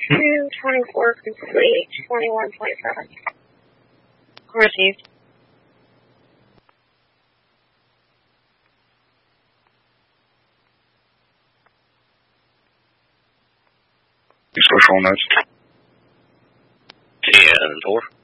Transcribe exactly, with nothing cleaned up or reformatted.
two twenty-four complete, twenty-one twenty-seven. Received. Social notes. ten four.